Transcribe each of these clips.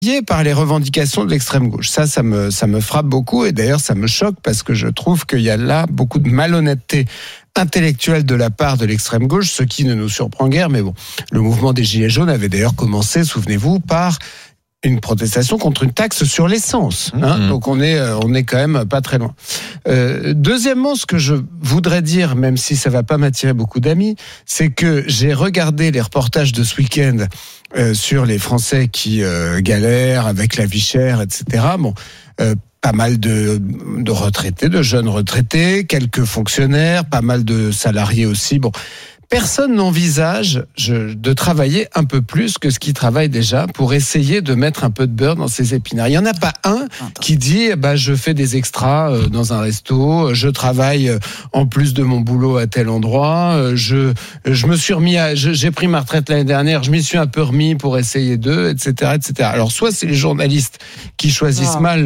par les revendications de l'extrême gauche. Ça me frappe beaucoup et d'ailleurs ça me choque parce que je trouve qu'il y a là beaucoup de malhonnêteté intellectuelle de la part de l'extrême gauche, ce qui ne nous surprend guère, mais bon. Le mouvement des Gilets jaunes avait d'ailleurs commencé, souvenez-vous, par une protestation contre une taxe sur l'essence. Donc on est quand même pas très loin. Deuxièmement, ce que je voudrais dire, même si ça va pas m'attirer beaucoup d'amis, c'est que j'ai regardé les reportages de ce week-end sur les Français qui galèrent avec la vie chère, etc. Bon, pas mal de retraités, de jeunes retraités, quelques fonctionnaires, pas mal de salariés aussi. Bon. Personne n'envisage de travailler un peu plus que ce qui travaille déjà pour essayer de mettre un peu de beurre dans ses épinards. Il n'y en a pas un qui dit je fais des extras dans un resto, je travaille en plus de mon boulot à tel endroit, je me suis remis j'ai pris ma retraite l'année dernière, je m'y suis un peu remis pour essayer etc., etc. Alors soit c'est les journalistes qui choisissent mal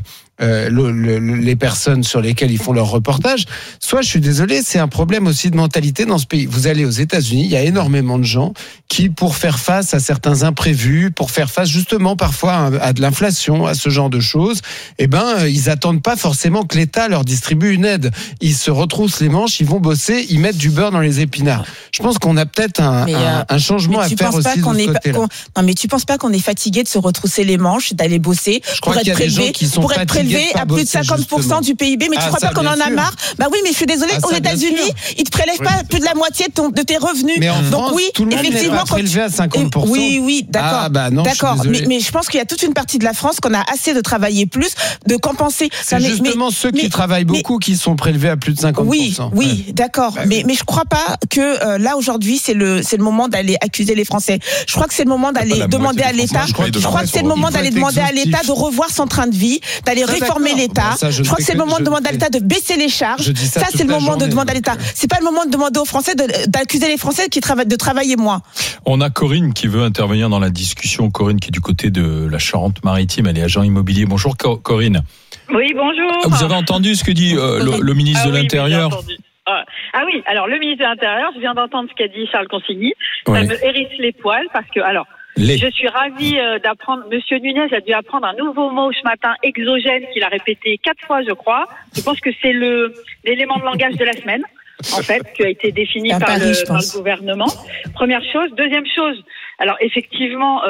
les personnes sur lesquelles ils font leur reportage, soit je suis désolé, c'est un problème aussi de mentalité dans ce pays. Vous allez aux États-Unis, il y a énormément de gens qui, pour faire face à certains imprévus, pour faire face justement parfois à de l'inflation, à ce genre de choses, ils attendent pas forcément que l'État leur distribue une aide. Ils se retroussent les manches, ils vont bosser, ils mettent du beurre dans les épinards. Je pense qu'on a peut-être un changement à faire aussi de ce côté-là. Non, mais tu penses pas qu'on est fatigué de se retrousser les manches, d'aller bosser pour être prélevé à plus de 50% du PIB, mais tu crois pas qu'on en a marre? Oui, mais je suis désolée, aux États-Unis, ils te prélèvent pas plus de la moitié de tes revenus. Mais en France, oui, tout le monde n'est pas prélevé à 50%. Oui, d'accord. D'accord. Mais je pense qu'il y a toute une partie de la France qu'on a assez de travailler plus, de compenser. C'est justement ceux qui travaillent beaucoup qui sont prélevés à plus de 50%. Oui, d'accord. Mais je crois pas que là aujourd'hui c'est le moment d'aller accuser les Français. Je crois que c'est le moment d'aller demander à l'État. Je crois que c'est le moment d'aller demander à l'État de revoir son train de vie, d'aller réformer l'État. Je crois que c'est le moment de demander à l'État de baisser les charges. Ça, c'est le moment de demander à l'État. C'est pas le moment de demander aux Français d'accuser les Français de travailler moins. On a Corinne qui veut intervenir dans la discussion. Corinne qui est du côté de la Charente-Maritime, elle est agent immobilier. Bonjour Corinne. Oui, bonjour. Vous avez entendu ce que dit le ministre de l'Intérieur? Ah oui, alors le ministre de l'Intérieur, je viens d'entendre ce qu'a dit Charles Consigny. Ça me hérisse les poils parce que, je suis ravie d'apprendre, Monsieur Nunez a dû apprendre un nouveau mot ce matin, exogène, qu'il a répété 4 fois, je crois. Je pense que c'est l'élément de langage de la semaine, en fait, qui a été défini par le gouvernement. Première chose. Deuxième chose, alors effectivement,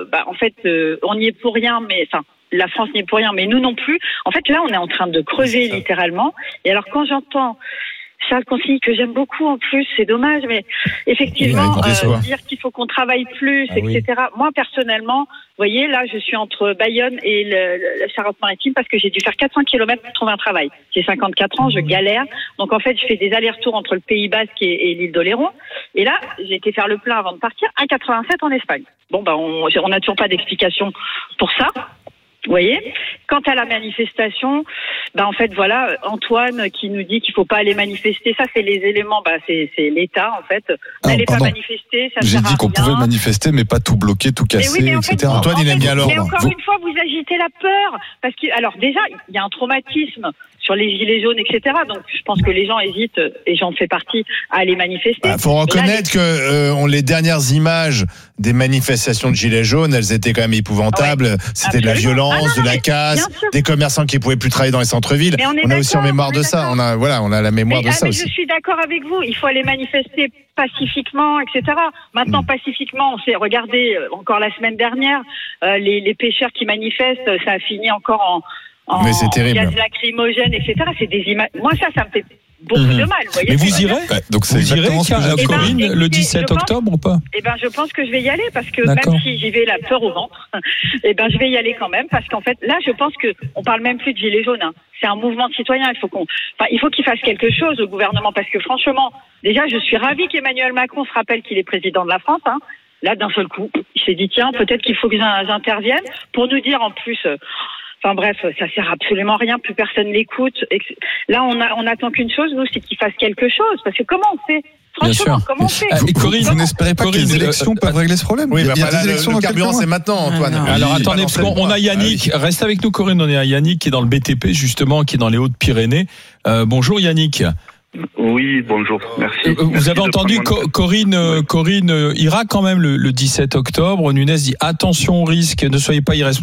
on n'y est pour rien, mais la France n'y est pour rien, mais nous non plus. En fait, là, on est en train de crever littéralement. Et alors, quand j'entends Charles Consigny, que j'aime beaucoup en plus, c'est dommage, mais effectivement, dire qu'il faut qu'on travaille plus, etc. Moi, personnellement, vous voyez, là, je suis entre Bayonne et la Charente-Maritime parce que j'ai dû faire 400 km pour trouver un travail. J'ai 54 ans, je galère. Donc, en fait, je fais des allers-retours entre le Pays Basque et l'île d'Oléron. Et là, j'ai été faire le plein avant de partir, 1,87 en Espagne. Bon, on n'a toujours pas d'explication pour ça. Vous voyez, quant à la manifestation, en fait, voilà, Antoine qui nous dit qu'il faut pas aller manifester, ça c'est les éléments, c'est l'État en fait. N'allez pas manifester, ça J'ai sert à dit qu'on rien. pouvait manifester, mais pas tout bloquer, tout casser, mais en etc. fait, Antoine, il a mis alors. Mais encore une fois, vous agitez la peur, parce que, alors déjà, il y a un traumatisme sur les gilets jaunes, etc. Donc, je pense que les gens hésitent, et j'en fais partie, à aller manifester. Faut reconnaître que les dernières images des manifestations de gilets jaunes, elles étaient quand même épouvantables. C'était de la violence, de la casse, des commerçants qui pouvaient plus travailler dans les centres-villes. On a aussi en mémoire de ça. On a la mémoire de ça aussi. Je suis d'accord avec vous. Il faut aller manifester pacifiquement, etc. Maintenant, pacifiquement, on s'est regardé encore la semaine dernière, les pêcheurs qui manifestent, ça a fini encore en gaz lacrymogène, etc. C'est des images. Moi, ça me fait beaucoup de mal. Vous voyez. Mais vous irez donc c'est vous irez, Corinne, le 17 octobre ou pas? Je pense que je vais y aller parce que même si j'y vais la peur au ventre, je vais y aller quand même parce qu'en fait, là, je pense que on parle même plus de gilets jaunes. C'est un mouvement citoyen. Il faut qu'il fasse quelque chose au gouvernement parce que franchement, déjà, je suis ravie qu'Emmanuel Macron se rappelle qu'il est président de la France. Là, d'un seul coup, il s'est dit tiens, peut-être qu'il faut que j'intervienne pour nous dire en plus. Bref, ça sert absolument à rien, plus personne l'écoute. Là, on attend qu'une chose, nous, c'est qu'il fasse quelque chose. Parce que comment on fait? Franchement, comment on fait? Corinne, vous n'espérez pas que les élections peuvent régler ce problème? Oui, des élections le carburant, c'est maintenant, Antoine. Alors attendez, parce qu'on a Yannick. Reste avec nous, Corinne. On est à Yannick qui est dans le BTP, justement, qui est dans les Hautes-Pyrénées. Bonjour Yannick. Oui, bonjour, merci. Vous avez entendu Corinne ira quand même le 17 octobre. Nunez dit attention au risque, ne soyez pas irresponsable.